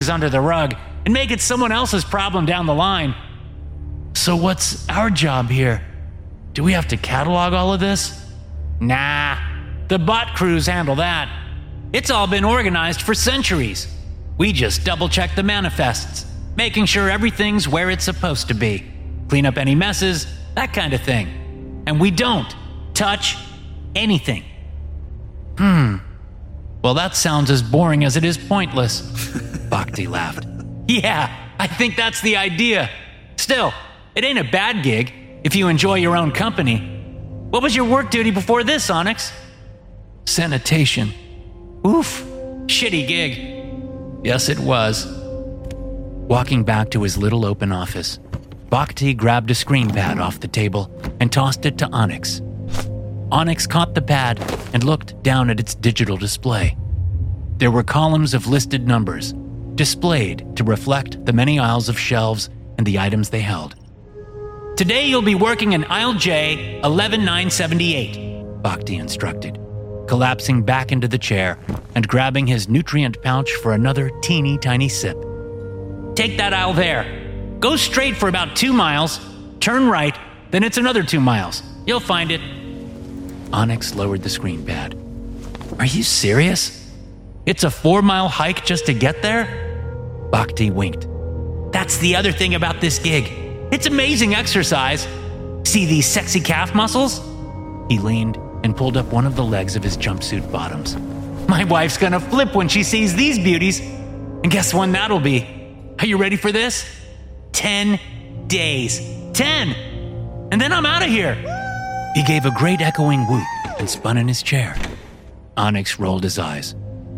under the rug and make it someone else's problem down the line. So what's our job here? Do we have to catalog all of this? Nah, the bot crews handle that. It's all been organized for centuries. We just double-check the manifests, making sure everything's where it's supposed to be. Clean up any messes, that kind of thing. And we don't touch anything. Well, that sounds as boring as it is pointless. Bhakti laughed. Yeah, I think that's the idea. Still, it ain't a bad gig if you enjoy your own company. What was your work duty before this, Onyx? Sanitation. Oof, shitty gig. Yes, it was. Walking back to his little open office, Bhakti grabbed a screen pad off the table and tossed it to Onyx. Onyx caught the pad and looked down at its digital display. There were columns of listed numbers, displayed to reflect the many aisles of shelves and the items they held. Today you'll be working in aisle J, 11978, Bhakti instructed, collapsing back into the chair and grabbing his nutrient pouch for another teeny tiny sip. Take that aisle there. Go straight for about 2 miles, turn right, then it's another 2 miles. You'll find it. Onyx lowered the screen pad. Are you serious? It's a 4-mile hike just to get there? Bhakti winked. That's the other thing about this gig. It's amazing exercise. See these sexy calf muscles? He leaned and pulled up one of the legs of his jumpsuit bottoms. My wife's gonna flip when she sees these beauties. And guess when that'll be? Are you ready for this? 10 days. 10! And then I'm out of here. He gave a great echoing whoop and spun in his chair. Onyx rolled his eyes.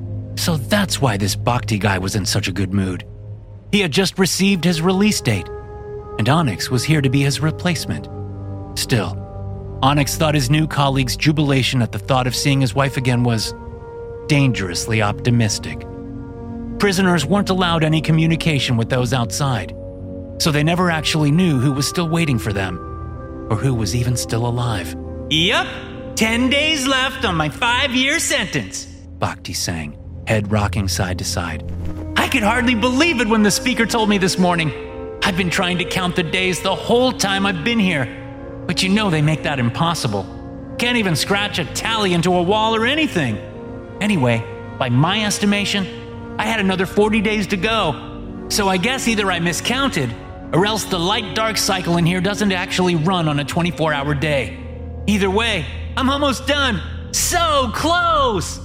So that's why this Bhakti guy was in such a good mood. He had just received his release date, and Onyx was here to be his replacement. Still, Onyx thought his new colleague's jubilation at the thought of seeing his wife again was dangerously optimistic. Prisoners weren't allowed any communication with those outside, so they never actually knew who was still waiting for them, or who was even still alive. Yup, 10 days left on my 5-year sentence, Bhakti sang, head rocking side to side. I could hardly believe it when the speaker told me this morning. I've been trying to count the days the whole time I've been here, but you know they make that impossible. Can't even scratch a tally into a wall or anything. Anyway, by my estimation, I had another 40 days to go, so I guess either I miscounted, or else the light-dark cycle in here doesn't actually run on a 24-hour day. Either way, I'm almost done. So close!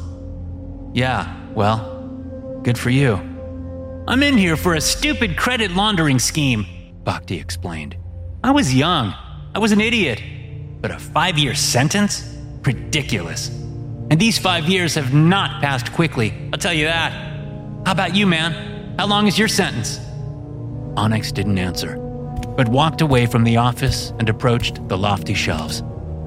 Yeah, well, good for you. I'm in here for a stupid credit laundering scheme, Bhakti explained. I was young. I was an idiot. But a 5-year sentence? Ridiculous. And these 5 years have not passed quickly, I'll tell you that. How about you, man? How long is your sentence? Onyx didn't answer, but walked away from the office and approached the lofty shelves.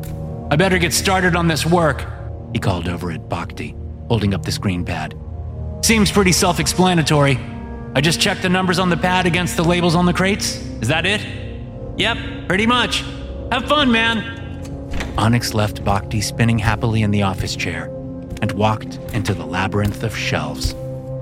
I better get started on this work, he called over at Bhakti, holding up the screen pad. Seems pretty self-explanatory. I just checked the numbers on the pad against the labels on the crates. Is that it? Yep, pretty much. Have fun, man. Onyx left Bhakti spinning happily in the office chair and walked into the labyrinth of shelves.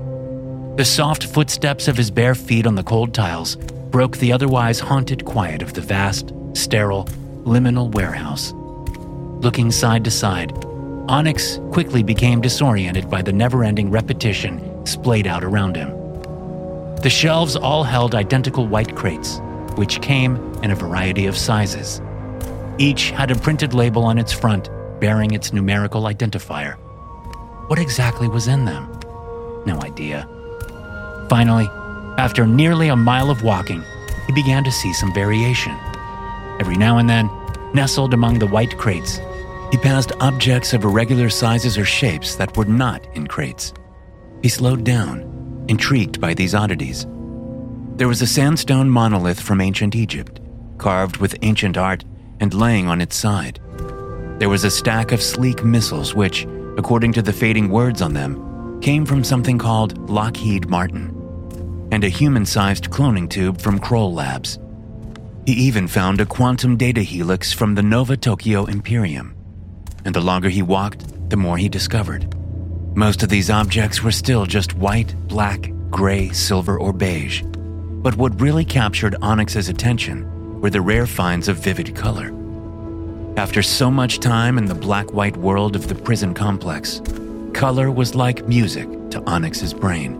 The soft footsteps of his bare feet on the cold tiles broke the otherwise haunted quiet of the vast, sterile, liminal warehouse. Looking side to side, Onyx quickly became disoriented by the never-ending repetition splayed out around him. The shelves all held identical white crates, which came in a variety of sizes. Each had a printed label on its front bearing its numerical identifier. What exactly was in them? No idea. Finally, after nearly a mile of walking, he began to see some variation. Every now and then, nestled among the white crates, he passed objects of irregular sizes or shapes that were not in crates. He slowed down, intrigued by these oddities. There was a sandstone monolith from ancient Egypt, carved with ancient art and laying on its side. There was a stack of sleek missiles which, according to the fading words on them, came from something called Lockheed Martin, and a human-sized cloning tube from Kroll Labs. He even found a quantum data helix from the Nova Tokyo Imperium. And the longer he walked, the more he discovered. Most of these objects were still just white, black, gray, silver, or beige. But what really captured Onyx's attention were the rare finds of vivid color. After so much time in the black-white world of the prison complex, color was like music to Onyx's brain.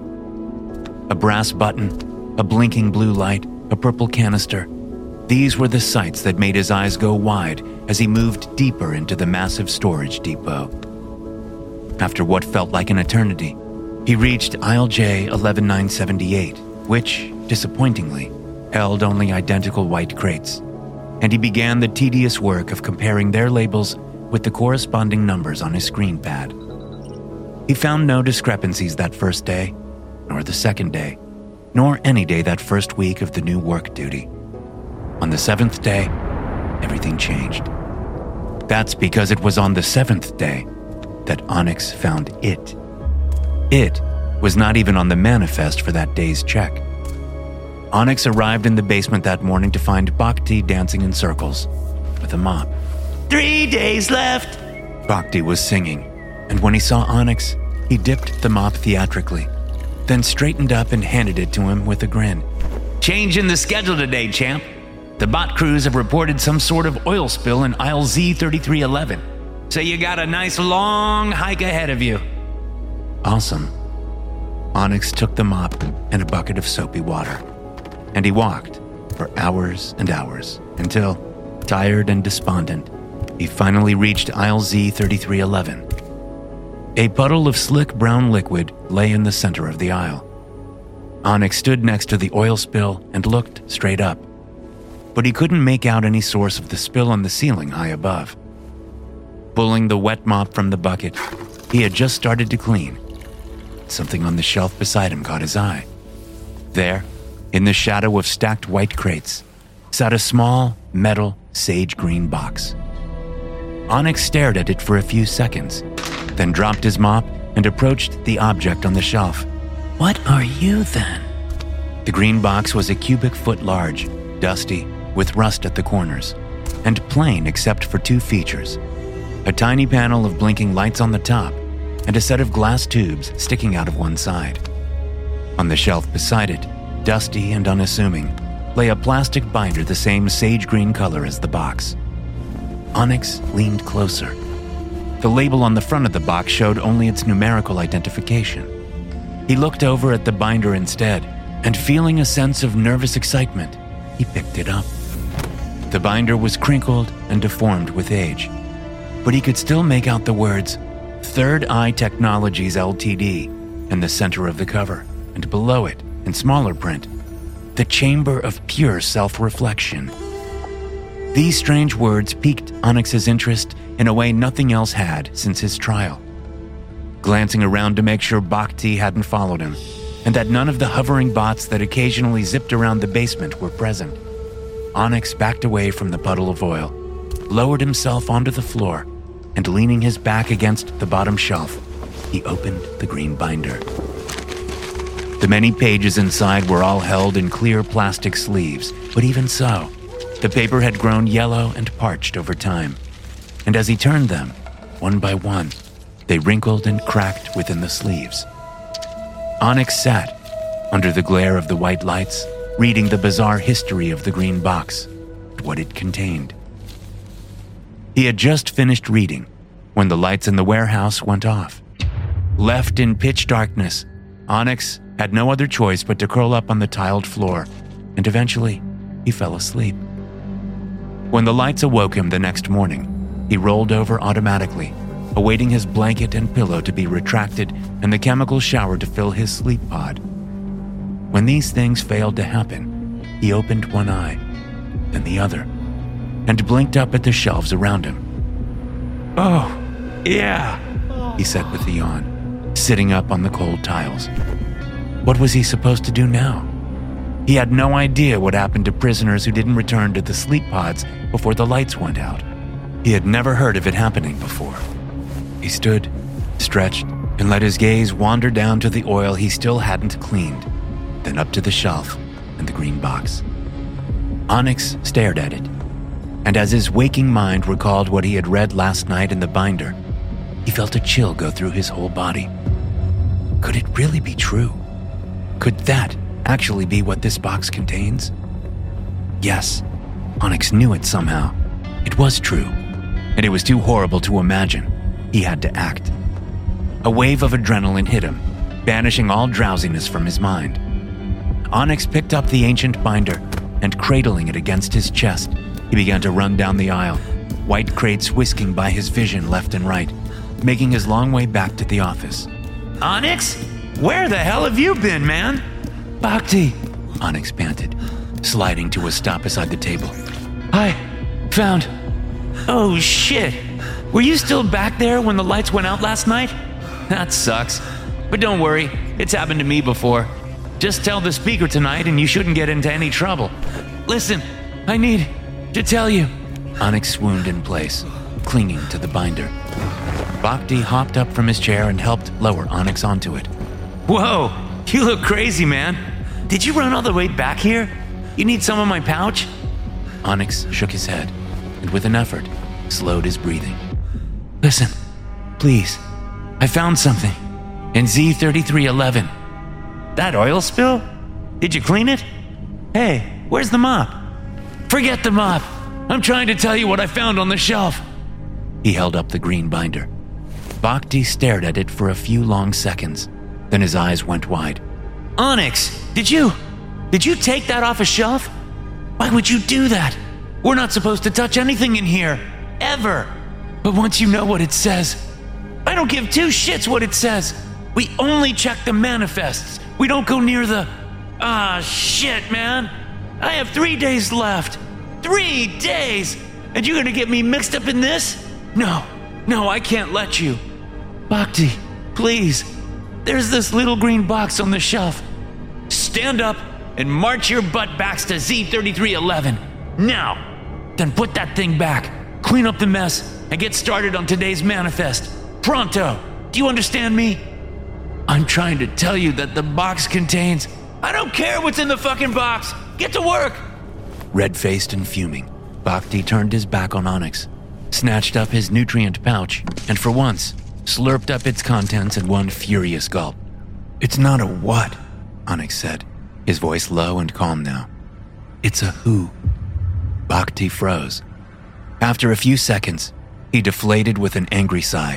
A brass button, a blinking blue light, a purple canister. These were the sights that made his eyes go wide as he moved deeper into the massive storage depot. After what felt like an eternity, he reached aisle J 11978, which, disappointingly, held only identical white crates, and he began the tedious work of comparing their labels with the corresponding numbers on his screen pad. He found no discrepancies that first day, nor the second day, nor any day that first week of the new work duty. On the seventh day, everything changed. That's because it was on the seventh day that Onyx found it. It was not even on the manifest for that day's check. Onyx arrived in the basement that morning to find Bhakti dancing in circles with a mop. 3 days left, Bhakti was singing, and when he saw Onyx, he dipped the mop theatrically, then straightened up and handed it to him with a grin. Changing the schedule today, champ. The bot crews have reported some sort of oil spill in aisle Z3311. So you got a nice long hike ahead of you. Awesome. Onyx took the mop and a bucket of soapy water, and he walked for hours and hours until, tired and despondent, he finally reached aisle Z3311. A puddle of slick brown liquid lay in the center of the aisle. Onyx stood next to the oil spill and looked straight up, but he couldn't make out any source of the spill on the ceiling high above. Pulling the wet mop from the bucket, he had just started to clean. Something on the shelf beside him caught his eye. There, in the shadow of stacked white crates, sat a small, metal, sage green box. Onyx stared at it for a few seconds, then dropped his mop and approached the object on the shelf. What are you, then? The green box was a cubic foot large, dusty, with rust at the corners, and plain except for two features: a tiny panel of blinking lights on the top, and a set of glass tubes sticking out of one side. On the shelf beside it, dusty and unassuming, lay a plastic binder the same sage green color as the box. Onyx leaned closer. The label on the front of the box showed only its numerical identification. He looked over at the binder instead, and feeling a sense of nervous excitement, he picked it up. The binder was crinkled and deformed with age, but he could still make out the words Third Eye Technologies Ltd. In the center of the cover, and below it, in smaller print, the Chamber of Pure Self-Reflection. These strange words piqued Onyx's interest in a way nothing else had since his trial. Glancing around to make sure Bhakti hadn't followed him, and that none of the hovering bots that occasionally zipped around the basement were present, Onyx backed away from the puddle of oil, lowered himself onto the floor, and leaning his back against the bottom shelf, he opened the green binder. The many pages inside were all held in clear plastic sleeves, but even so, the paper had grown yellow and parched over time, and as he turned them, one by one, they wrinkled and cracked within the sleeves. Onyx sat, under the glare of the white lights, reading the bizarre history of the green box and what it contained. He had just finished reading when the lights in the warehouse went off. Left in pitch darkness, Onyx had no other choice but to curl up on the tiled floor, and eventually he fell asleep. When the lights awoke him the next morning, he rolled over automatically, awaiting his blanket and pillow to be retracted and the chemical shower to fill his sleep pod. When these things failed to happen, he opened one eye, then the other, and blinked up at the shelves around him. Oh, yeah, he said with a yawn, sitting up on the cold tiles. What was he supposed to do now? He had no idea what happened to prisoners who didn't return to the sleep pods before the lights went out. He had never heard of it happening before. He stood, stretched, and let his gaze wander down to the oil he still hadn't cleaned, then up to the shelf and the green box. Onyx stared at it, and as his waking mind recalled what he had read last night in the binder, he felt a chill go through his whole body. Could it really be true? Could that actually be what this box contains? Yes, Onyx knew it somehow. It was true, and it was too horrible to imagine. He had to act. A wave of adrenaline hit him, banishing all drowsiness from his mind. Onyx picked up the ancient binder and, cradling it against his chest, he began to run down the aisle, white crates whisking by his vision left and right, making his long way back to the office. Onyx? Where the hell have you been, man? Bhakti, Onyx panted, sliding to a stop beside the table. I found... Oh, shit. Were you still back there when the lights went out last night? That sucks. But don't worry, it's happened to me before. Just tell the speaker tonight and you shouldn't get into any trouble. Listen, I need to tell you. Onyx swooned in place, clinging to the binder. Bhakti hopped up from his chair and helped lower Onyx onto it. Whoa, you look crazy, man. Did you run all the way back here? You need some of my pouch? Onyx shook his head and, with an effort, slowed his breathing. Listen, please. I found something in Z3311. That oil spill? Did you clean it? Hey, where's the mop? Forget the mop. I'm trying to tell you what I found on the shelf. He held up the green binder. Bhakti stared at it for a few long seconds. Then his eyes went wide. Onyx, did you take that off a shelf? Why would you do that? We're not supposed to touch anything in here, ever. But once you know what it says, I don't give two shits what it says. We only check the manifests. We don't go near the... shit, man. I have 3 days left. 3 days! And you're gonna get me mixed up in this? No, I can't let you. Bhakti, please. There's this little green box on the shelf. Stand up and march your butt backs to Z3311. Now! Then put that thing back, clean up the mess, and get started on today's manifest. Pronto! Do you understand me? I'm trying to tell you that the box contains... I don't care what's in the fucking box! Get to work! Red-faced and fuming, Bhakti turned his back on Onyx, snatched up his nutrient pouch, and for once, slurped up its contents in one furious gulp. It's not a what? Onyx said, his voice low and calm now. It's a who. Bhakti froze. After a few seconds, he deflated with an angry sigh.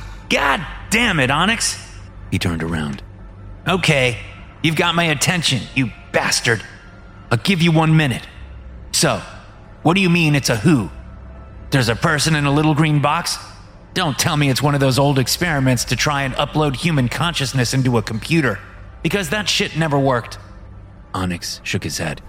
God damn it, Onyx! He turned around. Okay, you've got my attention, you bastard. I'll give you 1 minute. So, what do you mean it's a who? There's a person in a little green box? Don't tell me it's one of those old experiments to try and upload human consciousness into a computer, because that shit never worked. Onyx shook his head.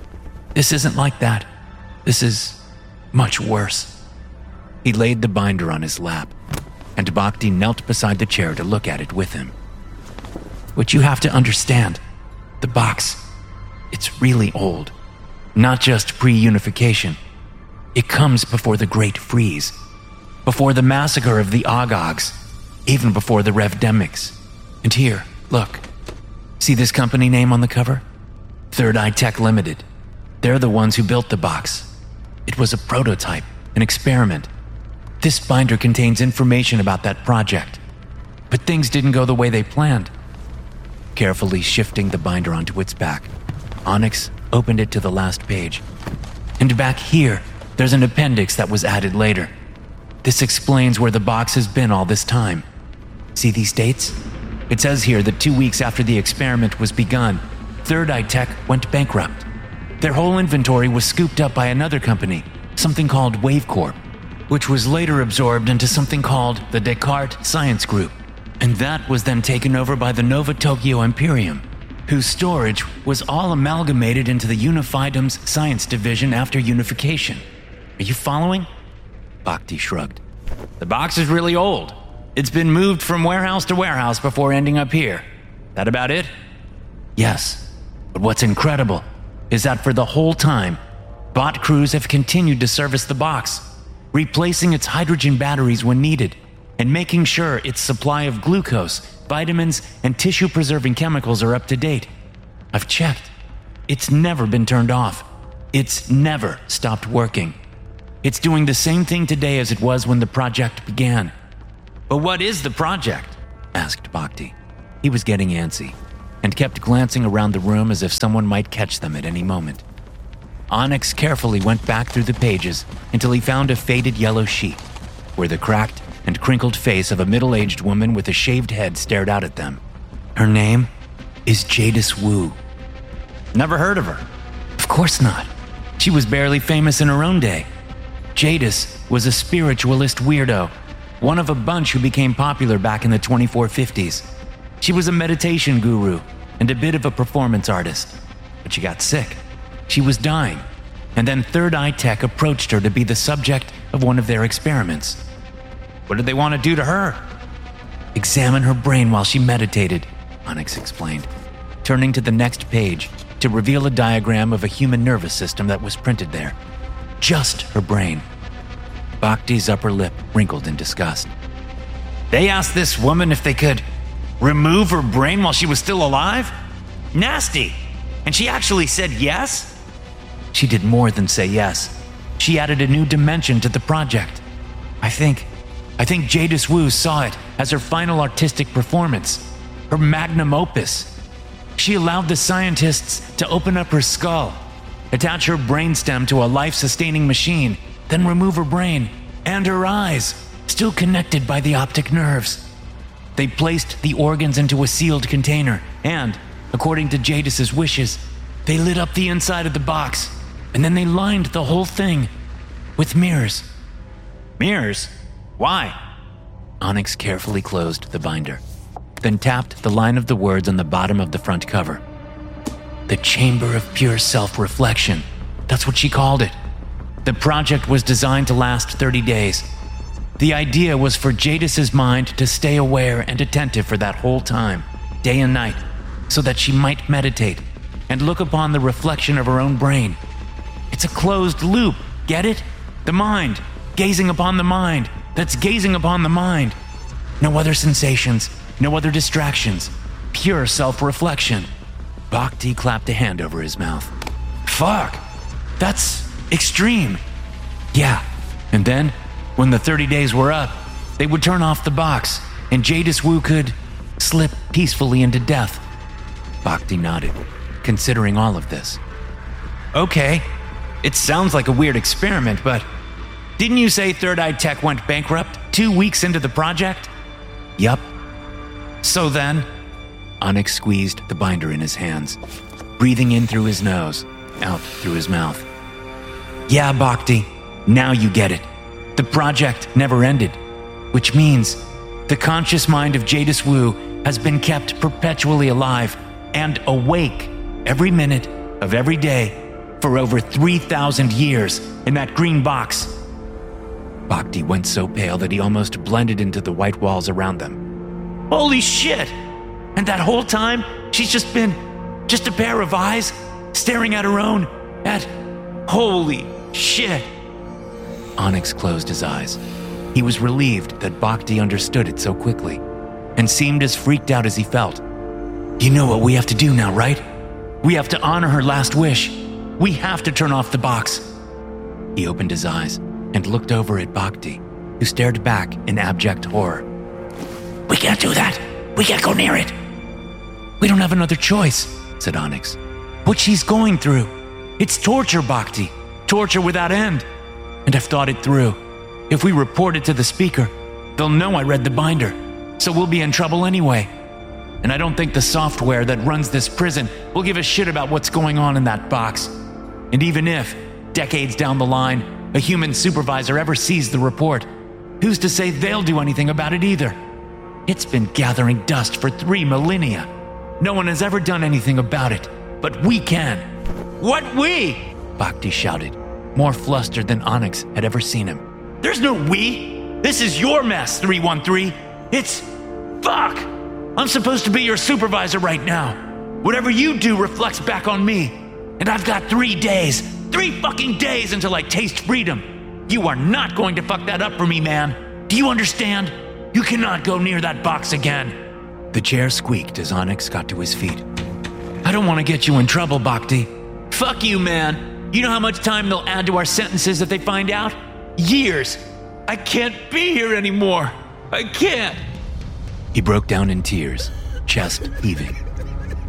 This isn't like that. This is much worse. He laid the binder on his lap, and Bhakti knelt beside the chair to look at it with him. What you have to understand, the box, it's really old. Not just pre-unification. It comes before the Great Freeze, before the massacre of the Ogogs, even before the Revdemics. And here, look. See this company name on the cover? Third Eye Tech Limited. They're the ones who built the box. It was a prototype, an experiment. This binder contains information about that project. But things didn't go the way they planned. Carefully shifting the binder onto its back, Onyx opened it to the last page. And back here, there's an appendix that was added later. This explains where the box has been all this time. See these dates? It says here that 2 weeks after the experiment was begun, Third Eye Tech went bankrupt. Their whole inventory was scooped up by another company, something called WaveCorp, which was later absorbed into something called the Descartes Science Group. And that was then taken over by the Nova Tokyo Imperium, whose storage was all amalgamated into the Unifiedum's science division after unification. Are you following? Bhakti shrugged. The box is really old. It's been moved from warehouse to warehouse before ending up here. That about it? Yes. But what's incredible is that for the whole time, bot crews have continued to service the box, replacing its hydrogen batteries when needed, and making sure its supply of glucose, vitamins, and tissue-preserving chemicals are up to date. I've checked. It's never been turned off. It's never stopped working. It's doing the same thing today as it was when the project began. But what is the project? Asked Bhakti. He was getting antsy. and kept glancing around the room as if someone might catch them at any moment. Onyx carefully went back through the pages until he found a faded yellow sheet, where the cracked and crinkled face of a middle-aged woman with a shaved head stared out at them. Her name is Jadis Wu. Never heard of her. Of course not. She was barely famous in her own day. Jadis was a spiritualist weirdo, one of a bunch who became popular back in the 2450s. She was a meditation guru and a bit of a performance artist, but she got sick. She was dying, and then Third Eye Tech approached her to be the subject of one of their experiments. What did they want to do to her? Examine her brain while she meditated, Onyx explained, turning to the next page to reveal a diagram of a human nervous system that was printed there. Just her brain. Bhakti's upper lip wrinkled in disgust. They asked this woman if they could remove her brain while she was still alive? Nasty! And she actually said yes? She did more than say yes. She added a new dimension to the project. I think Jadis Wu saw it as her final artistic performance, her magnum opus. She allowed the scientists to open up her skull, attach her brainstem to a life-sustaining machine, then remove her brain and her eyes, still connected by the optic nerves. They placed the organs into a sealed container and, according to Jadis's wishes, they lit up the inside of the box, and then they lined the whole thing with mirrors. Mirrors? Why? Onyx carefully closed the binder, then tapped the line of the words on the bottom of the front cover. The Chamber of Pure Self-Reflection. That's what she called it. The project was designed to last 30 days. The idea was for Jadis's mind to stay aware and attentive for that whole time, day and night, so that she might meditate and look upon the reflection of her own brain. It's a closed loop, get it? The mind, gazing upon the mind, that's gazing upon the mind. No other sensations, no other distractions, pure self-reflection. Bhakti clapped a hand over his mouth. Fuck, that's extreme. Yeah, and then, when the 30 days were up, they would turn off the box, and Jadis Wu could slip peacefully into death. Bhakti nodded, considering all of this. Okay, it sounds like a weird experiment, but didn't you say Third Eye Tech went bankrupt 2 weeks into the project? Yup. So then? Onyx squeezed the binder in his hands, breathing in through his nose, out through his mouth. Yeah, Bhakti, now you get it. The project never ended, which means the conscious mind of Jadis Wu has been kept perpetually alive and awake every minute of every day for over 3,000 years in that green box. Bhakti went so pale that he almost blended into the white walls around them. Holy shit! And that whole time, she's just been a pair of eyes staring at her own, holy shit! Onyx closed his eyes. He was relieved that Bhakti understood it so quickly, and seemed as freaked out as he felt. You know what we have to do now, right? We have to honor her last wish. We have to turn off the box. He opened his eyes and looked over at Bhakti, who stared back in abject horror. We can't do that. We can't go near it. We don't have another choice, said Onyx. What she's going through, it's torture, Bhakti. Torture without end. And I've thought it through. If we report it to the speaker, they'll know I read the binder, so we'll be in trouble anyway. And I don't think the software that runs this prison will give a shit about what's going on in that box. And even if, decades down the line, a human supervisor ever sees the report, who's to say they'll do anything about it either? It's been gathering dust for 3 millennia. No one has ever done anything about it, but we can. What we? Bhakti shouted, more flustered than Onyx had ever seen him. There's no we. This is your mess, 313. It's... fuck! I'm supposed to be your supervisor right now. Whatever you do reflects back on me. And I've got 3 days. 3 fucking days until I taste freedom. You are not going to fuck that up for me, man. Do you understand? You cannot go near that box again. The chair squeaked as Onyx got to his feet. I don't want to get you in trouble, Bhakti. Fuck you, man. You know how much time they'll add to our sentences if they find out? Years. I can't be here anymore. I can't. He broke down in tears, chest heaving.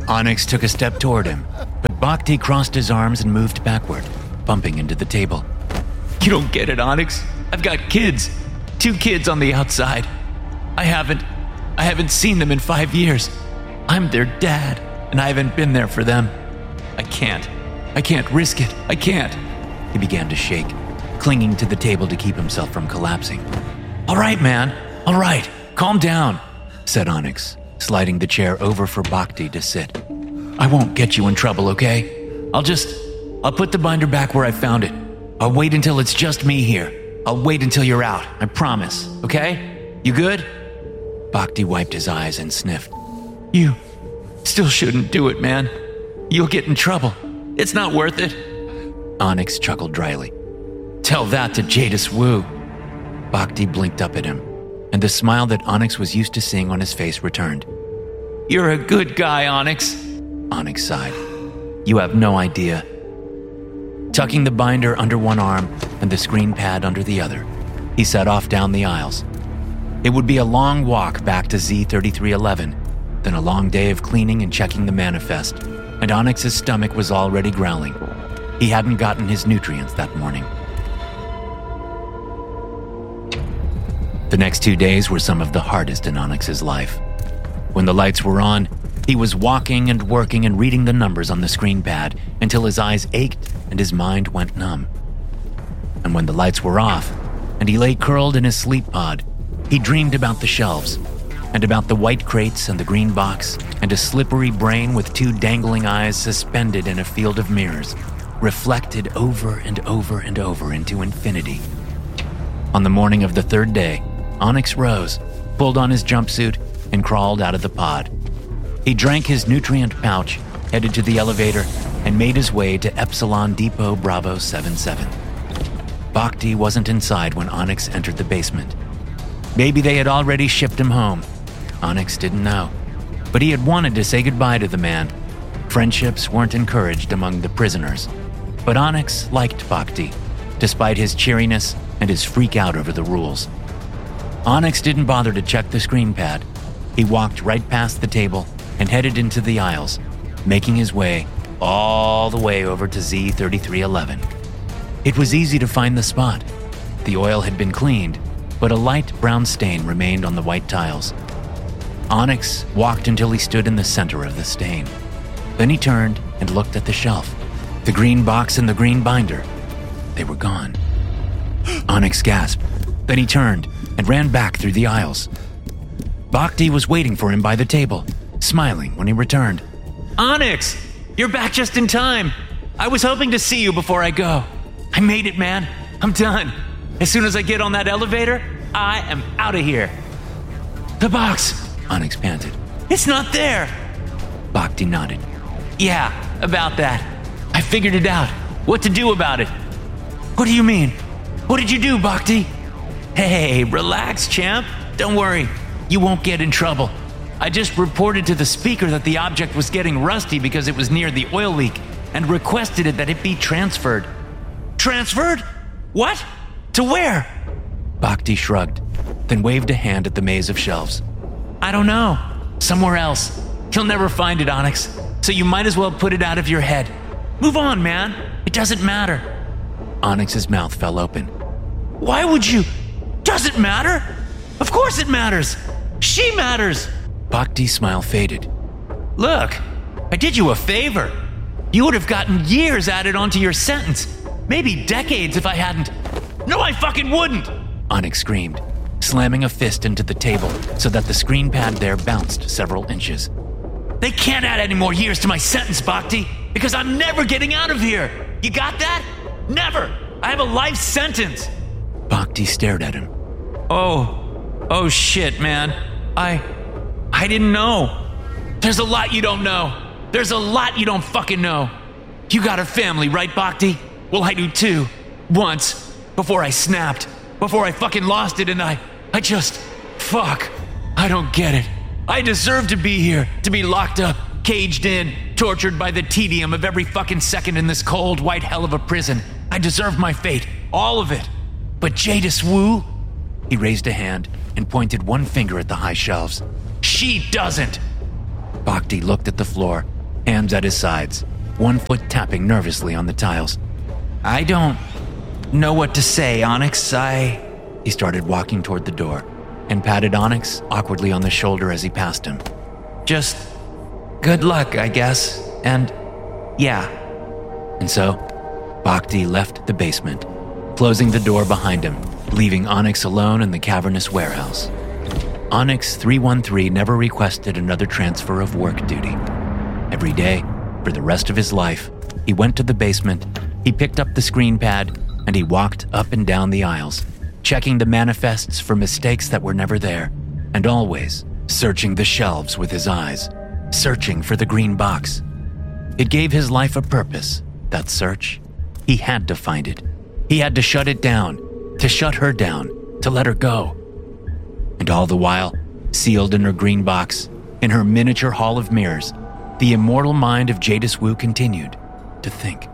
Onyx took a step toward him, but Bhakti crossed his arms and moved backward, bumping into the table. You don't get it, Onyx. I've got kids. 2 kids on the outside. I haven't seen them in 5 years. I'm their dad, and I haven't been there for them. I can't risk it. I can't. He began to shake, clinging to the table to keep himself from collapsing. All right, man. All right. Calm down, said Onyx, sliding the chair over for Bhakti to sit. I won't get you in trouble, okay? I'll put the binder back where I found it. I'll wait until it's just me here. I'll wait until you're out, I promise, okay? You good? Bhakti wiped his eyes and sniffed. You still shouldn't do it, man. You'll get in trouble. It's not worth it. Onyx chuckled dryly. Tell that to Jadis Wu. Bhakti blinked up at him, and the smile that Onyx was used to seeing on his face returned. You're a good guy, Onyx. Onyx sighed. You have no idea. Tucking the binder under one arm and the screen pad under the other, he set off down the aisles. It would be a long walk back to Z3311, then a long day of cleaning and checking the manifest, and Onyx's stomach was already growling. He hadn't gotten his nutrients that morning. The next 2 days were some of the hardest in Onyx's life. When the lights were on, he was walking and working and reading the numbers on the screen pad until his eyes ached and his mind went numb. And when the lights were off, and he lay curled in his sleep pod, he dreamed about the shelves, and about the white crates and the green box, and a slippery brain with 2 dangling eyes suspended in a field of mirrors, reflected over and over and over into infinity. On the morning of the 3rd day, Onyx rose, pulled on his jumpsuit, and crawled out of the pod. He drank his nutrient pouch, headed to the elevator, and made his way to Epsilon Depot Bravo 77. Bhakti wasn't inside when Onyx entered the basement. Maybe they had already shipped him home. Onyx didn't know, but he had wanted to say goodbye to the man. Friendships weren't encouraged among the prisoners, but Onyx liked Bhakti, despite his cheeriness and his freak out over the rules. Onyx didn't bother to check the screen pad. He walked right past the table and headed into the aisles, making his way all the way over to Z3311. It was easy to find the spot. The oil had been cleaned, but a light brown stain remained on the white tiles. Onyx walked until he stood in the center of the stain. Then he turned and looked at the shelf. The green box and the green binder. They were gone. Onyx gasped. Then he turned and ran back through the aisles. Bhakti was waiting for him by the table, smiling when he returned. Onyx, you're back just in time. I was hoping to see you before I go. I made it, man. I'm done. As soon as I get on that elevator, I am out of here. The box, Onyx panted. It's not there. Bhakti nodded. Yeah, about that. I figured it out. What to do about it. What do you mean? What did you do, Bhakti? Hey, relax, champ. Don't worry. You won't get in trouble. I just reported to the speaker that the object was getting rusty because it was near the oil leak and requested that it be transferred. Transferred? What? To where? Bhakti shrugged, then waved a hand at the maze of shelves. I don't know. Somewhere else. You'll never find it, Onyx, so you might as well put it out of your head. Move on, man. It doesn't matter. Onyx's mouth fell open. Why would you? Doesn't matter? Of course it matters. She matters. Bhakti's smile faded. Look, I did you a favor. You would have gotten years added onto your sentence. Maybe decades if I hadn't. No, I fucking wouldn't! Onyx screamed, slamming a fist into the table so that the screen pad there bounced several inches. They can't add any more years to my sentence, Bhakti, because I'm never getting out of here. You got that? Never. I have a life sentence. Bhakti stared at him. Oh shit, man. I didn't know. There's a lot you don't know. There's a lot you don't fucking know. You got a family, right, Bhakti? Well, I do too. Once. Before I snapped. Before I fucking lost it and I just... Fuck. I don't get it. I deserve to be here. To be locked up, caged in, tortured by the tedium of every fucking second in this cold, white hell of a prison. I deserve my fate. All of it. But Jadis Wu? He raised a hand and pointed one finger at the high shelves. She doesn't. Bhakti looked at the floor hands at his sides, one foot tapping nervously on the tiles. I don't know what to say, Onyx. He started walking toward the door and patted Onyx awkwardly on the shoulder as he passed him. Just good luck, I guess. And yeah. And so, Bhakti left the basement, closing the door behind him, leaving Onyx alone in the cavernous warehouse. Onyx 313 never requested another transfer of work duty. Every day, for the rest of his life, he went to the basement, he picked up the screen pad, and he walked up and down the aisles, checking the manifests for mistakes that were never there, and always searching the shelves with his eyes, searching for the green box. It gave his life a purpose, that search. He had to find it. He had to shut it down, to shut her down, to let her go. And all the while, sealed in her green box, in her miniature hall of mirrors, the immortal mind of Jadis Wu continued to think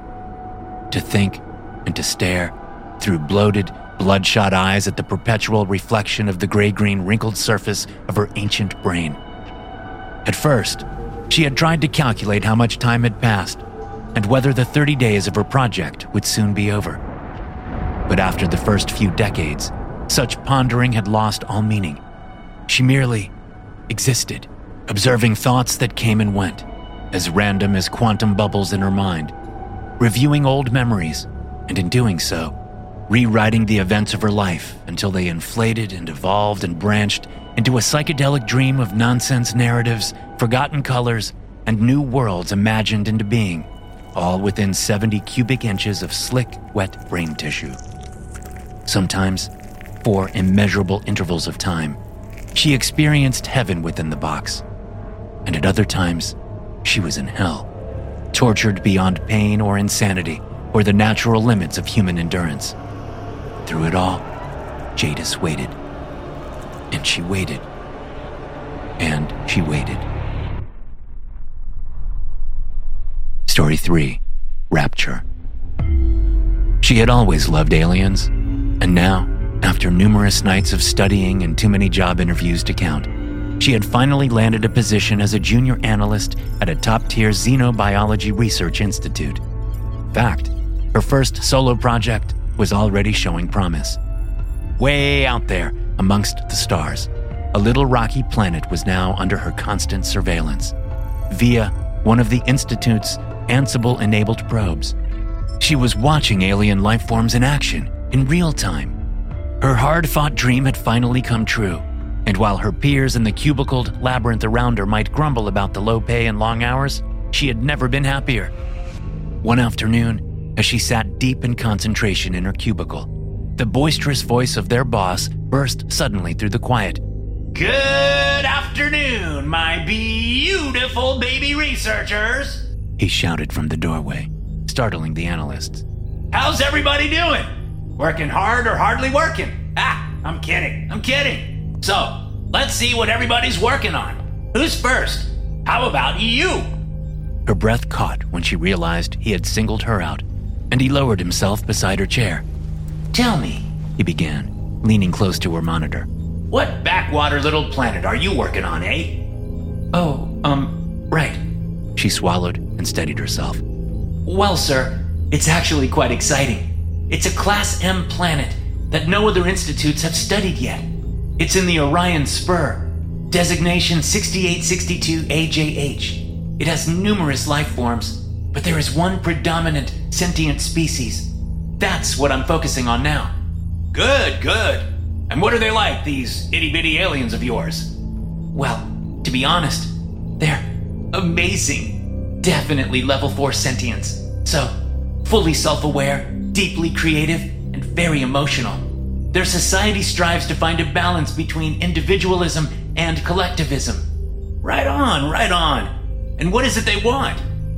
and to stare through bloated, bloodshot eyes at the perpetual reflection of the gray-green wrinkled surface of her ancient brain. At first, she had tried to calculate how much time had passed and whether the 30 days of her project would soon be over. But after the first few decades, such pondering had lost all meaning. She merely existed, observing thoughts that came and went, as random as quantum bubbles in her mind, reviewing old memories, and in doing so, rewriting the events of her life until they inflated and evolved and branched into a psychedelic dream of nonsense narratives, forgotten colors, and new worlds imagined into being, all within 70 cubic inches of slick, wet brain tissue. Sometimes, for immeasurable intervals of time, she experienced heaven within the box, and at other times, she was in hell, tortured beyond pain or insanity or the natural limits of human endurance. Through it all, Jadis waited. And she waited. And she waited. Story 3, Rapture. She had always loved aliens, and now, after numerous nights of studying and too many job interviews to count, she had finally landed a position as a junior analyst at a top-tier xenobiology research institute. In fact, her first solo project was already showing promise. Way out there, amongst the stars, a little rocky planet was now under her constant surveillance, via one of the Institute's Ansible-enabled probes. She was watching alien life forms in action, in real time. Her hard-fought dream had finally come true, and while her peers in the cubicled labyrinth around her might grumble about the low pay and long hours, she had never been happier. One afternoon, as she sat deep in concentration in her cubicle, the boisterous voice of their boss burst suddenly through the quiet. Good afternoon, my beautiful baby researchers, he shouted from the doorway, startling the analysts. How's everybody doing? Working hard or hardly working? I'm kidding. So, let's see what everybody's working on. Who's first? How about you? Her breath caught when she realized he had singled her out, and he lowered himself beside her chair. Tell me, he began, leaning close to her monitor. What backwater little planet are you working on, eh? Right. She swallowed and steadied herself. Well, sir, it's actually quite exciting. It's a Class M planet that no other institutes have studied yet. It's in the Orion Spur, designation 6862 AJH. It has numerous life forms, but there is one predominant sentient species. That's what I'm focusing on now. Good. And what are they like, these itty-bitty aliens of yours? Well, to be honest, they're amazing. Definitely level 4 sentience. So, fully self-aware, deeply creative, and very emotional. Their society strives to find a balance between individualism and collectivism. Right on. And what is it they want?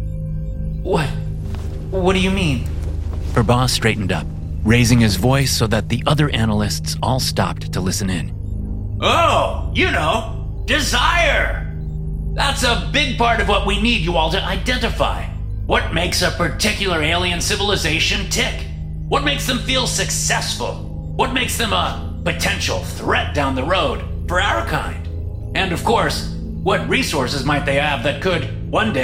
What do you mean? Her boss straightened up, raising his voice so that the other analysts all stopped to listen in. Oh, desire! That's a big part of what we need you all to identify. What makes a particular alien civilization tick? What makes them feel successful? What makes them a potential threat down the road for our kind? And of course, what resources might they have that could, one day,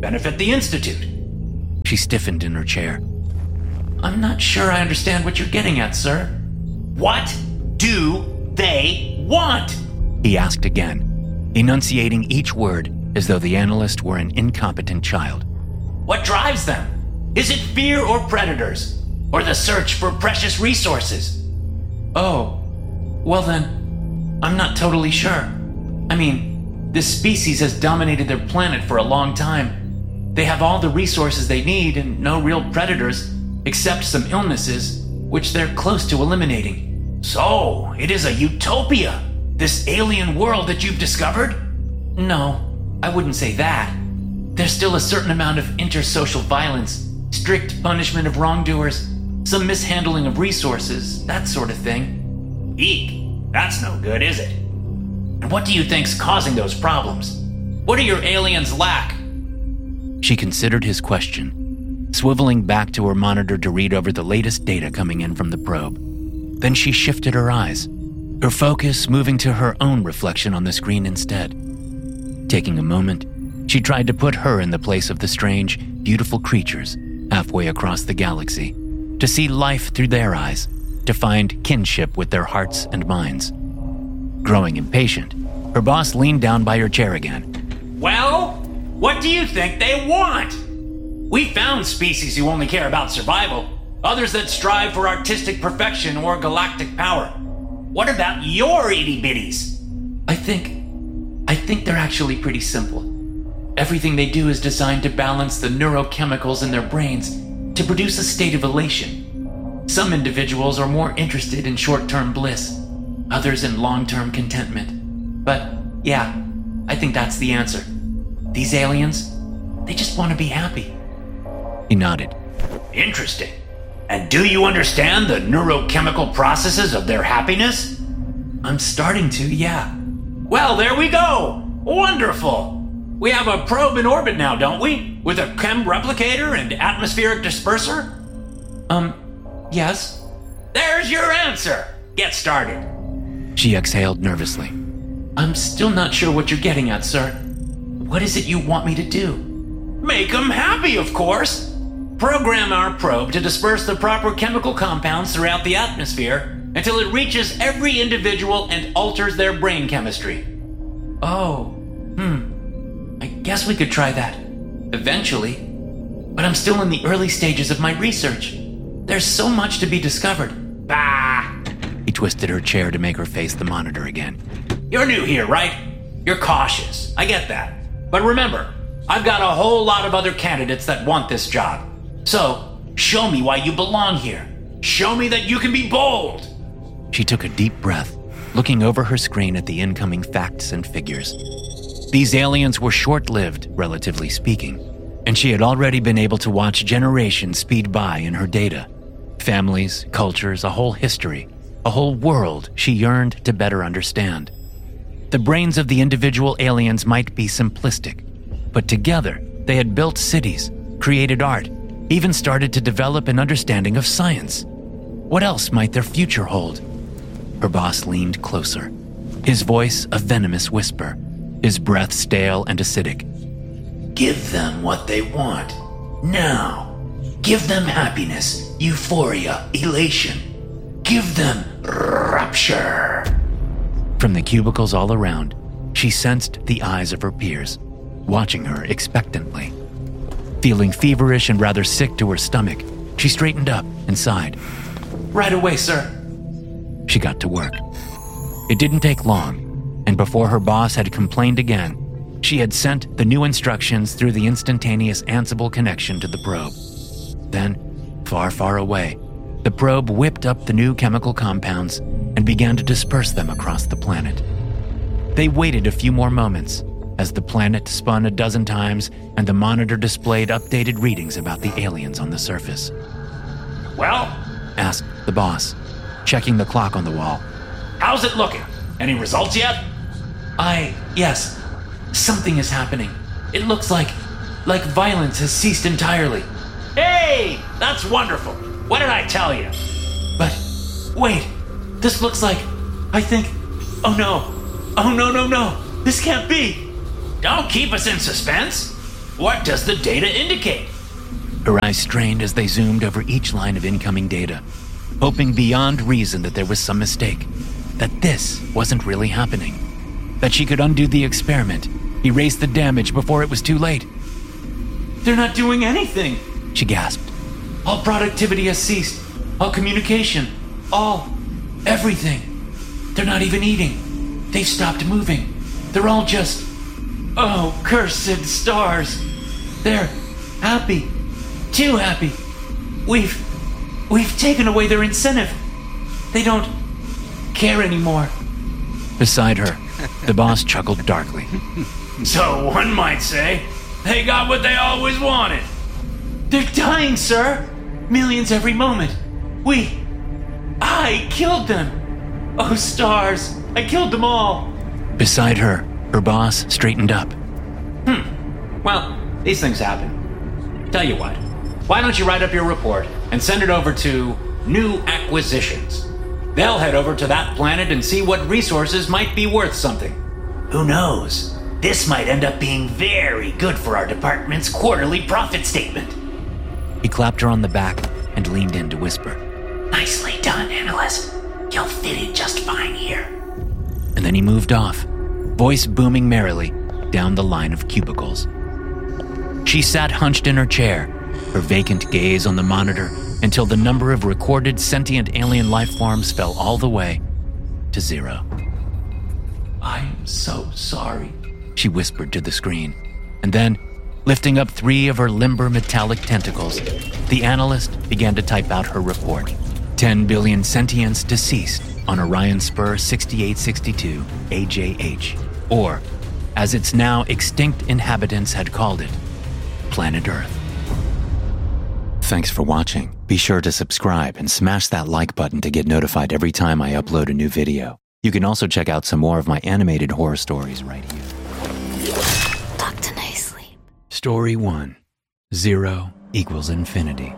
benefit the Institute. She stiffened in her chair. I'm not sure I understand what you're getting at, sir. What do they want? He asked again, enunciating each word as though the analyst were an incompetent child. What drives them? Is it fear or predators? Or the search for precious resources? Oh, well then, I'm not totally sure. I mean, this species has dominated their planet for a long time. They have all the resources they need and no real predators, except some illnesses, which they're close to eliminating. So, it is a utopia, this alien world that you've discovered? No, I wouldn't say that. There's still a certain amount of intersocial violence, strict punishment of wrongdoers, some mishandling of resources, that sort of thing. Eek, that's no good, is it? And what do you think's causing those problems? What do your aliens lack? She considered his question, swiveling back to her monitor to read over the latest data coming in from the probe. Then she shifted her eyes, her focus moving to her own reflection on the screen instead. Taking a moment, she tried to put her in the place of the strange, beautiful creatures halfway across the galaxy, to see life through their eyes, to find kinship with their hearts and minds. Growing impatient, her boss leaned down by her chair again. Well, what do you think they want? We found species who only care about survival, others that strive for artistic perfection or galactic power. What about your itty-bitties? I think they're actually pretty simple. Everything they do is designed to balance the neurochemicals in their brains to produce a state of elation. Some individuals are more interested in short-term bliss, others in long-term contentment. But yeah, I think that's the answer. These aliens, they just want to be happy. He nodded. Interesting. And do you understand the neurochemical processes of their happiness? I'm starting to, yeah. Well, there we go. Wonderful. We have a probe in orbit now, don't we? With a chem replicator and atmospheric disperser? Yes. There's your answer. Get started. She exhaled nervously. I'm still not sure what you're getting at, sir. What is it you want me to do? Make them happy, of course. Program our probe to disperse the proper chemical compounds throughout the atmosphere until it reaches every individual and alters their brain chemistry. Oh, I guess we could try that. Eventually. But I'm still in the early stages of my research. There's so much to be discovered. Bah! He twisted her chair to make her face the monitor again. You're new here, right? You're cautious. I get that. But remember, I've got a whole lot of other candidates that want this job. So, show me why you belong here. Show me that you can be bold. She took a deep breath, looking over her screen at the incoming facts and figures. These aliens were short-lived, relatively speaking, and she had already been able to watch generations speed by in her data. Families, cultures, a whole history, a whole world she yearned to better understand. The brains of the individual aliens might be simplistic, but together they had built cities, created art, even started to develop an understanding of science. What else might their future hold? Her boss leaned closer, his voice a venomous whisper, his breath stale and acidic. Give them what they want. Now. Give them happiness, euphoria, elation. Give them rapture. From the cubicles all around, she sensed the eyes of her peers, watching her expectantly. Feeling feverish and rather sick to her stomach, she straightened up and sighed. Right away, sir. She got to work. It didn't take long, and before her boss had complained again, she had sent the new instructions through the instantaneous Ansible connection to the probe. Then, far, far away, the probe whipped up the new chemical compounds and began to disperse them across the planet. They waited a few more moments as the planet spun a dozen times and the monitor displayed updated readings about the aliens on the surface. Well? Asked the boss, checking the clock on the wall. How's it looking? Any results yet? Yes. Something is happening. It looks like violence has ceased entirely. Hey, that's wonderful. What did I tell you? But, wait, this looks like, oh no, this can't be. Don't keep us in suspense. What does the data indicate? Her eyes strained as they zoomed over each line of incoming data, hoping beyond reason that there was some mistake, that this wasn't really happening, that she could undo the experiment, erase the damage before it was too late. They're not doing anything, she gasped. All productivity has ceased. All communication. Everything. They're not even eating. They've stopped moving. They're all just... Oh, cursed stars. They're happy. Too happy. We've taken away their incentive. They don't care anymore. Beside her, the boss chuckled darkly. So one might say, they got what they always wanted. They're dying, sir. Millions every moment. I killed them. Oh, stars. I killed them all. Beside her boss straightened up. Well, these things happen. Tell you what, why don't you write up your report and send it over to New Acquisitions? They'll head over to that planet and see what resources might be worth something. Who knows? This might end up being very good for our department's quarterly profit statement. He clapped her on the back and leaned in to whisper. Nicely done, analyst. You'll fit in just fine here. And then he moved off, voice booming merrily down the line of cubicles. She sat hunched in her chair, her vacant gaze on the monitor until the number of recorded sentient alien life forms fell all the way to 0. I'm so sorry, she whispered to the screen, and then, lifting up 3 of her limber metallic tentacles, the analyst began to type out her report. 10 billion sentients deceased on Orion Spur 6862 AJH, or, as its now extinct inhabitants had called it, Planet Earth. Thanks for watching. Be sure to subscribe and smash that like button to get notified every time I upload a new video. You can also check out some more of my animated horror stories right here. Dr. Nicely. Story 1. 0 equals infinity.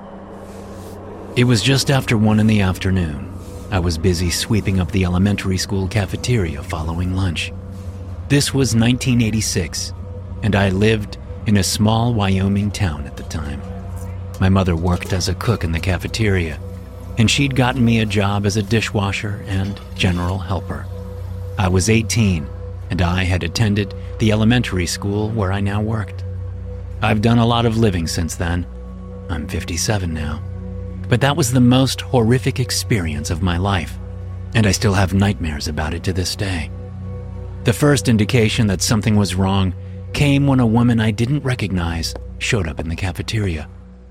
It was just after 1 in the afternoon. I was busy sweeping up the elementary school cafeteria following lunch. This was 1986, and I lived in a small Wyoming town at the time. My mother worked as a cook in the cafeteria, and she'd gotten me a job as a dishwasher and general helper. I was 18, and I had attended the elementary school where I now worked. I've done a lot of living since then. I'm 57 now. But that was the most horrific experience of my life, and I still have nightmares about it to this day. The first indication that something was wrong came when a woman I didn't recognize showed up in the cafeteria.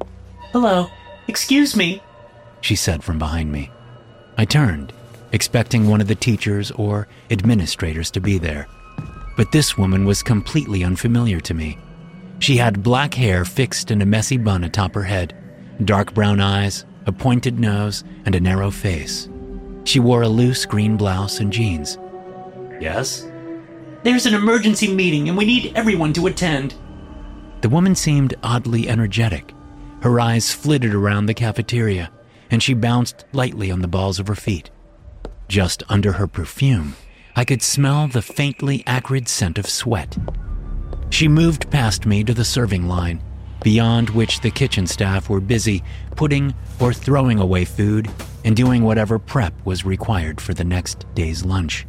Hello, excuse me, she said from behind me. I turned, expecting one of the teachers or administrators to be there. But this woman was completely unfamiliar to me. She had black hair fixed in a messy bun atop her head, dark brown eyes, a pointed nose, and a narrow face. She wore a loose green blouse and jeans. Yes? There's an emergency meeting and we need everyone to attend. The woman seemed oddly energetic. Her eyes flitted around the cafeteria, and she bounced lightly on the balls of her feet. Just under her perfume, I could smell the faintly acrid scent of sweat. She moved past me to the serving line, beyond which the kitchen staff were busy putting or throwing away food and doing whatever prep was required for the next day's lunch.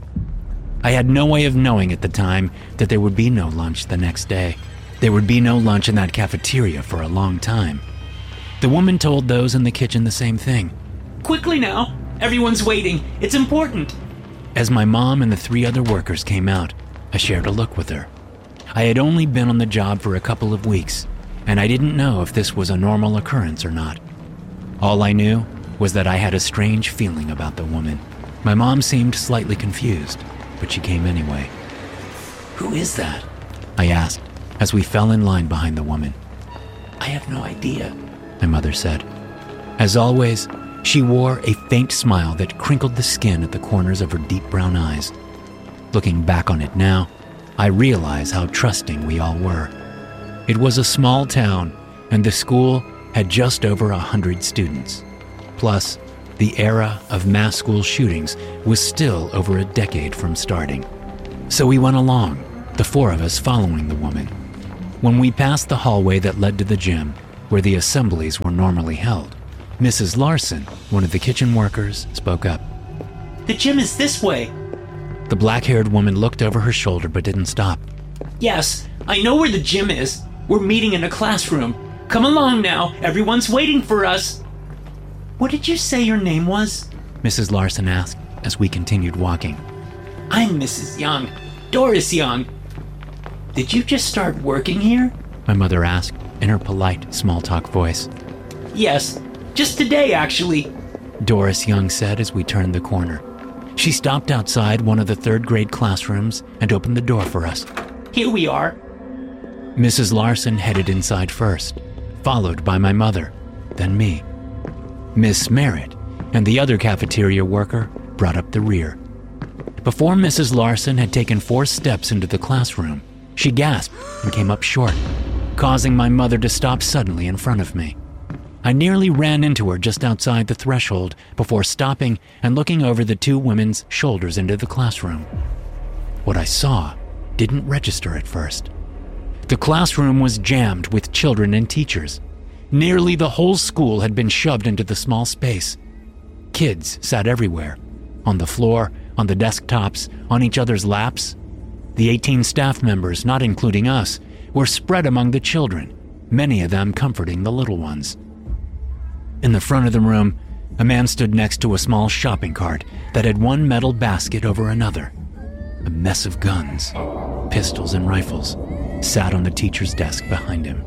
I had no way of knowing at the time that there would be no lunch the next day. There would be no lunch in that cafeteria for a long time. The woman told those in the kitchen the same thing. Quickly now, everyone's waiting. It's important. As my mom and the 3 other workers came out, I shared a look with her. I had only been on the job for a couple of weeks, and I didn't know if this was a normal occurrence or not. All I knew was that I had a strange feeling about the woman. My mom seemed slightly confused, but she came anyway. Who is that? I asked as we fell in line behind the woman. I have no idea, my mother said. As always, she wore a faint smile that crinkled the skin at the corners of her deep brown eyes. Looking back on it now, I realize how trusting we all were. It was a small town, and the school had just over 100 students. Plus, the era of mass school shootings was still over a decade from starting. So we went along, the 4 of us following the woman. When we passed the hallway that led to the gym, where the assemblies were normally held, Mrs. Larson, one of the kitchen workers, spoke up. The gym is this way. The black-haired woman looked over her shoulder but didn't stop. Yes, I know where the gym is. We're meeting in a classroom. Come along now, everyone's waiting for us. What did you say your name was? Mrs. Larson asked as we continued walking. I'm Mrs. Young, Doris Young. Did you just start working here? My mother asked in her polite, small-talk voice. Yes, just today actually, Doris Young said as we turned the corner. She stopped outside one of the third-grade classrooms and opened the door for us. Here we are. Mrs. Larson headed inside first, followed by my mother, then me. Miss Merritt and the other cafeteria worker brought up the rear. Before Mrs. Larson had taken 4 steps into the classroom, she gasped and came up short, causing my mother to stop suddenly in front of me. I nearly ran into her just outside the threshold before stopping and looking over the 2 women's shoulders into the classroom. What I saw didn't register at first. The classroom was jammed with children and teachers. Nearly the whole school had been shoved into the small space. Kids sat everywhere, on the floor, on the desktops, on each other's laps. The 18 staff members, not including us, were spread among the children, many of them comforting the little ones. In the front of the room, a man stood next to a small shopping cart that had one metal basket over another. A mess of guns, pistols and rifles, sat on the teacher's desk behind him.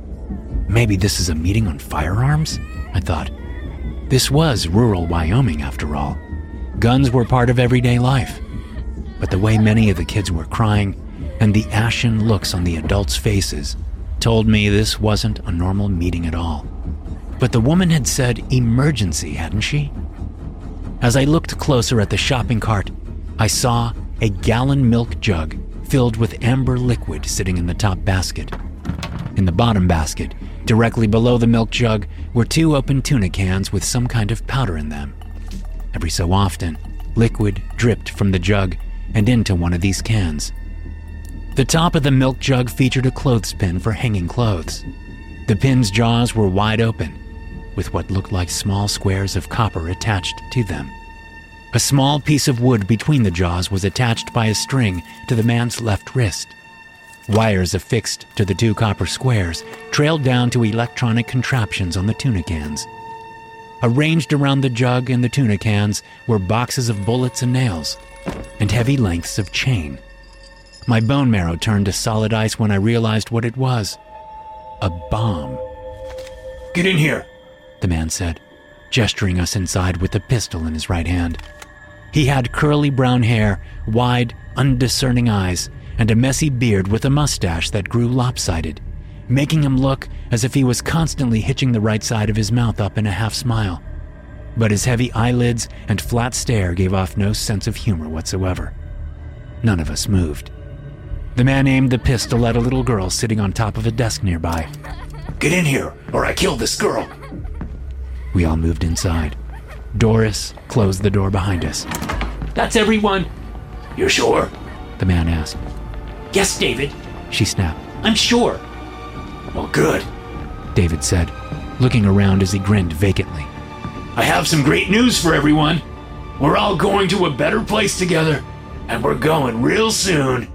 Maybe this is a meeting on firearms? I thought. This was rural Wyoming, after all. Guns were part of everyday life. But the way many of the kids were crying and the ashen looks on the adults' faces told me this wasn't a normal meeting at all. But the woman had said emergency, hadn't she? As I looked closer at the shopping cart, I saw a gallon milk jug filled with amber liquid sitting in the top basket. In the bottom basket, directly below the milk jug, were 2 open tuna cans with some kind of powder in them. Every so often, liquid dripped from the jug and into one of these cans. The top of the milk jug featured a clothespin for hanging clothes. The pin's jaws were wide open, with what looked like small squares of copper attached to them. A small piece of wood between the jaws was attached by a string to the man's left wrist. Wires affixed to the 2 copper squares trailed down to electronic contraptions on the tuna cans. Arranged around the jug and the tuna cans were boxes of bullets and nails, and heavy lengths of chain. My bone marrow turned to solid ice when I realized what it was. A bomb. Get in here, the man said, gesturing us inside with a pistol in his right hand. He had curly brown hair, wide, undiscerning eyes, and a messy beard with a mustache that grew lopsided, making him look as if he was constantly hitching the right side of his mouth up in a half smile. But his heavy eyelids and flat stare gave off no sense of humor whatsoever. None of us moved. The man aimed the pistol at a little girl sitting on top of a desk nearby. Get in here, or I kill this girl. We all moved inside. Doris closed the door behind us. That's everyone. You sure? The man asked. Yes, David, She snapped. I'm sure. Well, good. David said, looking around as he grinned vacantly. I have some great news for everyone. We're all going to a better place together, and we're going real soon.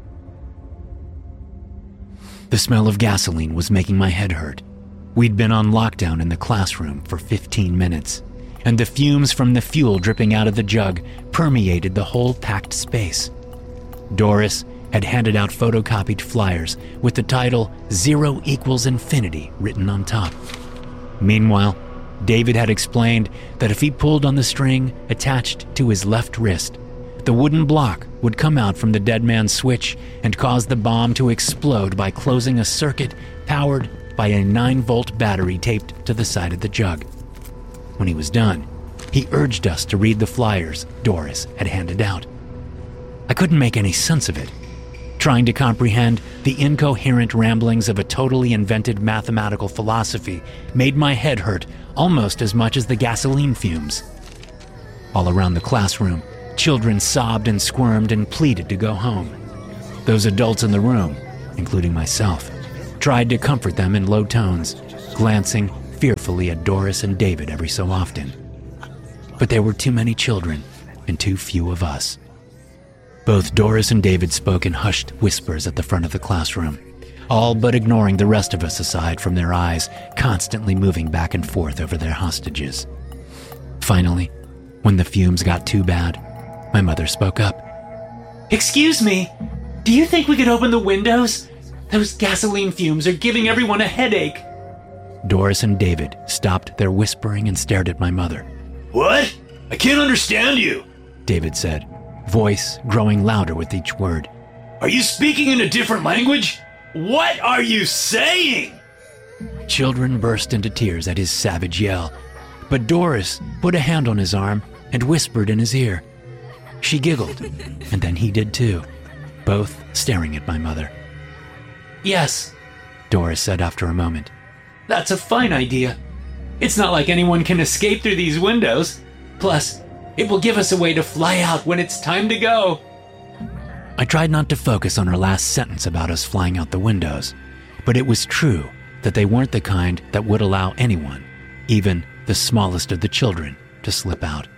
The smell of gasoline was making my head hurt. We'd been on lockdown in the classroom for 15 minutes, and the fumes from the fuel dripping out of the jug permeated the whole packed space. Doris had handed out photocopied flyers with the title "Zero equals Infinity" written on top. Meanwhile, David had explained that if he pulled on the string attached to his left wrist, the wooden block would come out from the dead man's switch and cause the bomb to explode by closing a circuit powered by a 9-volt battery taped to the side of the jug. When he was done, he urged us to read the flyers Doris had handed out. I couldn't make any sense of it. Trying to comprehend the incoherent ramblings of a totally invented mathematical philosophy made my head hurt almost as much as the gasoline fumes. All around the classroom, children sobbed and squirmed and pleaded to go home. Those adults in the room, including myself, tried to comfort them in low tones, glancing fearfully at Doris and David every so often. But there were too many children and too few of us. Both Doris and David spoke in hushed whispers at the front of the classroom, all but ignoring the rest of us aside from their eyes constantly moving back and forth over their hostages. Finally, when the fumes got too bad, my mother spoke up. Excuse me, do you think we could open the windows? Those gasoline fumes are giving everyone a headache. Doris and David stopped their whispering and stared at my mother. What? I can't understand you. David said, voice growing louder with each word. Are you speaking in a different language? What are you saying? Children burst into tears at his savage yell, but Doris put a hand on his arm and whispered in his ear. She giggled, and then he did too, both staring at my mother. Yes, Doris said after a moment. That's a fine idea. It's not like anyone can escape through these windows. Plus, it will give us a way to fly out when it's time to go. I tried not to focus on her last sentence about us flying out the windows, but it was true that they weren't the kind that would allow anyone, even the smallest of the children, to slip out.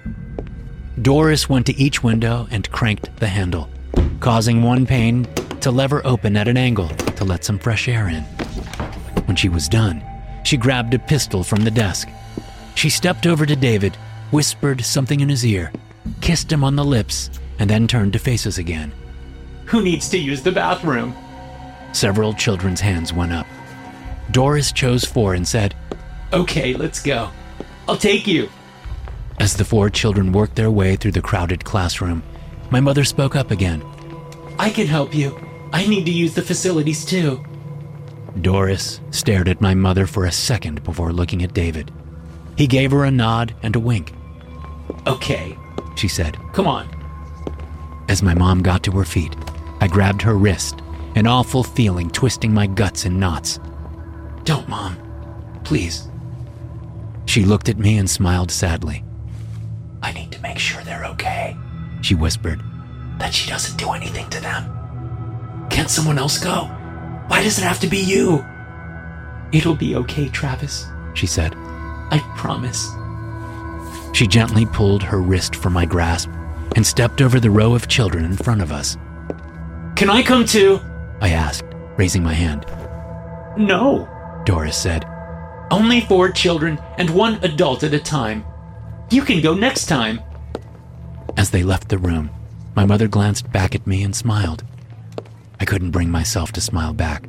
Doris went to each window and cranked the handle, causing one pane to lever open at an angle to let some fresh air in. When she was done, she grabbed a pistol from the desk. She stepped over to David, whispered something in his ear, kissed him on the lips, and then turned to face us again. Who needs to use the bathroom? Several children's hands went up. Doris chose 4 and said, Okay, let's go. I'll take you. As the 4 children worked their way through the crowded classroom, my mother spoke up again. I can help you. I need to use the facilities too. Doris stared at my mother for a second before looking at David. He gave her a nod and a wink. Okay, she said. Come on. As my mom got to her feet, I grabbed her wrist, an awful feeling twisting my guts in knots. Don't, Mom. Please. She looked at me and smiled sadly. I need to make sure they're okay, she whispered. That she doesn't do anything to them. Can't someone else go? Why does it have to be you? It'll be okay, Travis, she said. I promise. She gently pulled her wrist from my grasp and stepped over the row of children in front of us. Can I come too? I asked, raising my hand. No, Doris said. Only 4 children and 1 adult at a time. You can go next time. As they left the room, my mother glanced back at me and smiled. I couldn't bring myself to smile back.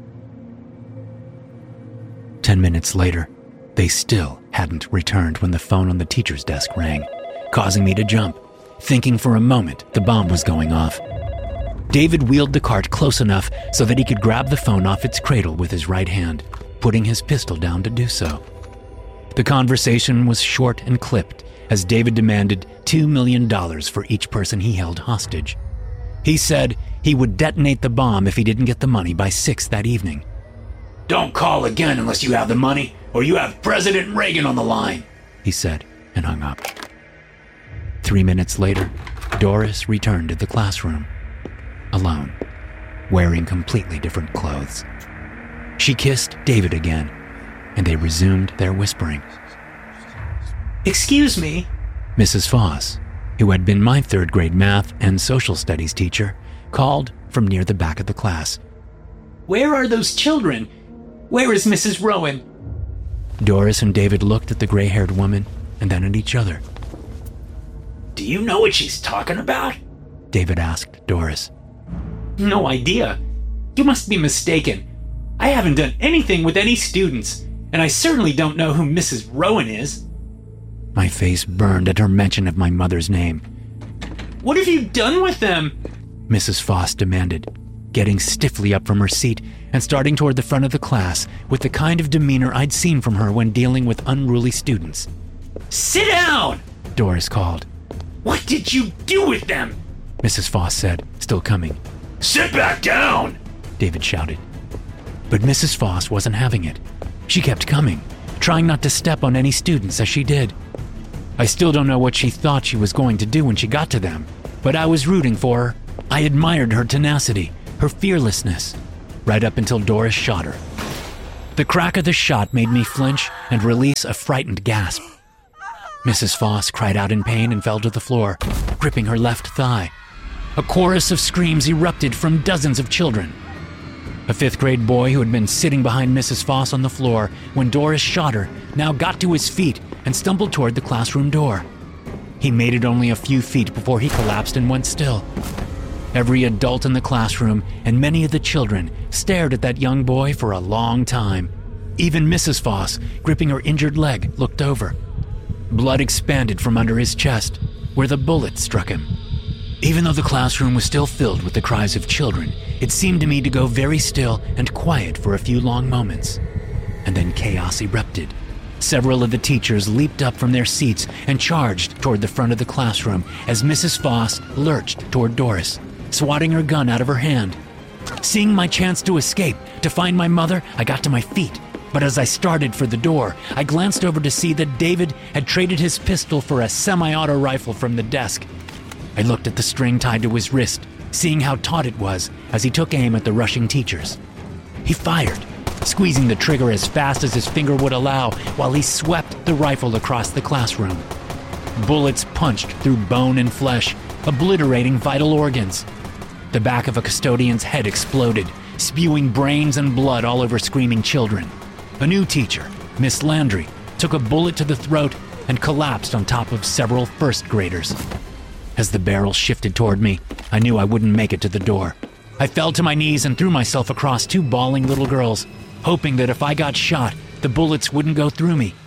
10 minutes later, they still hadn't returned when the phone on the teacher's desk rang, causing me to jump, thinking for a moment the bomb was going off. David wheeled the cart close enough so that he could grab the phone off its cradle with his right hand, putting his pistol down to do so. The conversation was short and clipped as David demanded $2 million for each person he held hostage. He said he would detonate the bomb if he didn't get the money by 6 that evening. Don't call again unless you have the money, or you have President Reagan on the line, he said and hung up. 3 minutes later, Doris returned to the classroom, alone, wearing completely different clothes. She kissed David again, and they resumed their whispering. Excuse me, Mrs. Foss, who had been my 3rd grade math and social studies teacher, called from near the back of the class. Where are those children? Where is Mrs. Rowan? Doris and David looked at the gray-haired woman and then at each other. Do you know what she's talking about? David asked Doris. No idea. You must be mistaken. I haven't done anything with any students, and I certainly don't know who Mrs. Rowan is. My face burned at her mention of my mother's name. What have you done with them? Mrs. Foss demanded, getting stiffly up from her seat and starting toward the front of the class with the kind of demeanor I'd seen from her when dealing with unruly students. Sit down! Doris called. What did you do with them? Mrs. Foss said, still coming. Sit back down! David shouted. But Mrs. Foss wasn't having it. She kept coming, trying not to step on any students as she did. I still don't know what she thought she was going to do when she got to them, but I was rooting for her. I admired her tenacity, her fearlessness. right up until Doris shot her. The crack of the shot made me flinch and release a frightened gasp. Mrs. Foss cried out in pain and fell to the floor, gripping her left thigh. A chorus of screams erupted from dozens of children. A 5th grade boy who had been sitting behind Mrs. Foss on the floor when Doris shot her now got to his feet and stumbled toward the classroom door. He made it only a few feet before he collapsed and went still. Every adult in the classroom and many of the children stared at that young boy for a long time. Even Mrs. Foss, gripping her injured leg, looked over. Blood expanded from under his chest, where the bullet struck him. Even though the classroom was still filled with the cries of children, it seemed to me to go very still and quiet for a few long moments. And then chaos erupted. Several of the teachers leaped up from their seats and charged toward the front of the classroom as Mrs. Foss lurched toward Doris, swatting her gun out of her hand. Seeing my chance to escape, to find my mother, I got to my feet. But as I started for the door, I glanced over to see that David had traded his pistol for a semi-auto rifle from the desk. I looked at the string tied to his wrist, seeing how taut it was as he took aim at the rushing teachers. He fired, squeezing the trigger as fast as his finger would allow while he swept the rifle across the classroom. Bullets punched through bone and flesh, obliterating vital organs. The back of a custodian's head exploded, spewing brains and blood all over screaming children. A new teacher, Miss Landry, took a bullet to the throat and collapsed on top of several 1st graders. As the barrel shifted toward me, I knew I wouldn't make it to the door. I fell to my knees and threw myself across 2 bawling little girls, hoping that if I got shot, the bullets wouldn't go through me.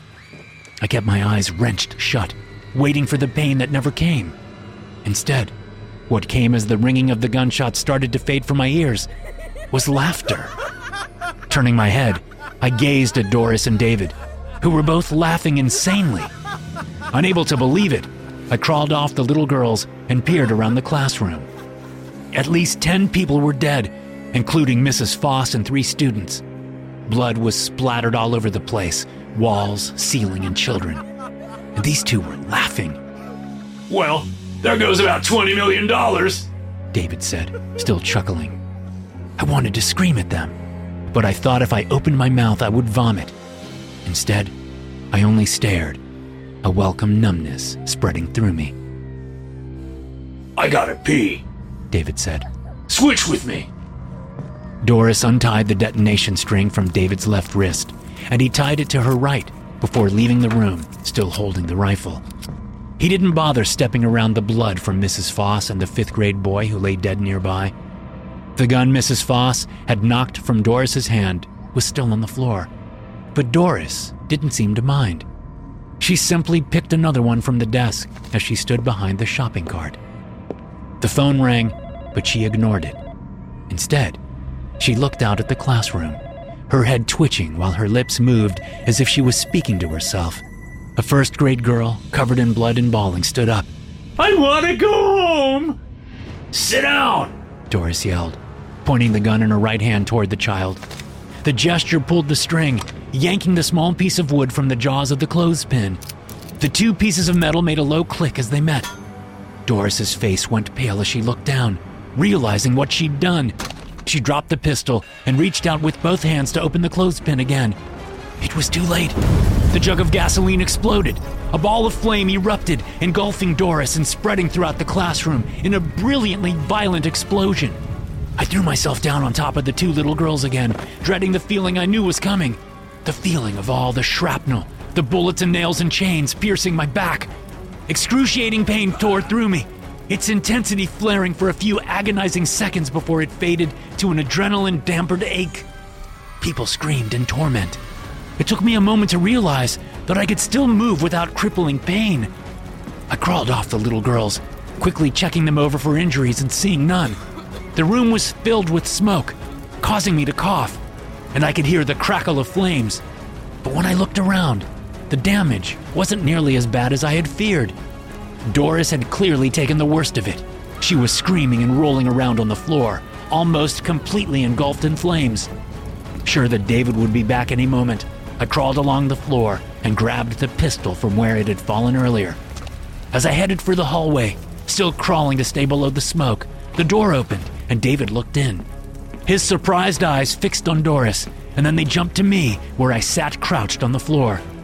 I kept my eyes wrenched shut, waiting for the pain that never came. Instead, what came as the ringing of the gunshots started to fade from my ears was laughter. Turning my head, I gazed at Doris and David, who were both laughing insanely. Unable to believe it, I crawled off the little girls and peered around the classroom. At least 10 people were dead, including Mrs. Foss and 3 students. Blood was splattered all over the place, walls, ceiling, and children. And these 2 were laughing. Well, there goes about $20 million, David said, still chuckling. I wanted to scream at them, but I thought if I opened my mouth I would vomit. Instead, I only stared, a welcome numbness spreading through me. I gotta pee, David said. Switch with me. Doris untied the detonation string from David's left wrist, and he tied it to her right before leaving the room, still holding the rifle. He didn't bother stepping around the blood from Mrs. Foss and the 5th grade boy who lay dead nearby. The gun Mrs. Foss had knocked from Doris's hand was still on the floor, but Doris didn't seem to mind. She simply picked another one from the desk as she stood behind the shopping cart. The phone rang, but she ignored it. Instead, she looked out at the classroom, her head twitching while her lips moved as if she was speaking to herself. A 1st grade girl, covered in blood and bawling, stood up. I want to go home. Sit down, Doris yelled, pointing the gun in her right hand toward the child. The gesture pulled the string, yanking the small piece of wood from the jaws of the clothespin. The 2 pieces of metal made a low click as they met. Doris's face went pale as she looked down, realizing what she'd done. She dropped the pistol and reached out with both hands to open the clothespin again. It was too late. The jug of gasoline exploded. A ball of flame erupted, engulfing Doris and spreading throughout the classroom in a brilliantly violent explosion. I threw myself down on top of the 2 little girls again, dreading the feeling I knew was coming. The feeling of all the shrapnel, the bullets and nails and chains piercing my back. Excruciating pain tore through me, its intensity flaring for a few agonizing seconds before it faded to an adrenaline-dampered ache. People screamed in torment. It took me a moment to realize that I could still move without crippling pain. I crawled off the little girls, quickly checking them over for injuries and seeing none. The room was filled with smoke, causing me to cough, and I could hear the crackle of flames. But when I looked around, the damage wasn't nearly as bad as I had feared. Doris had clearly taken the worst of it. She was screaming and rolling around on the floor, almost completely engulfed in flames. Sure that David would be back any moment, I crawled along the floor and grabbed the pistol from where it had fallen earlier. As I headed for the hallway, still crawling to stay below the smoke, the door opened and David looked in. his surprised eyes fixed on Doris, and then they jumped to me, where I sat crouched on the floor,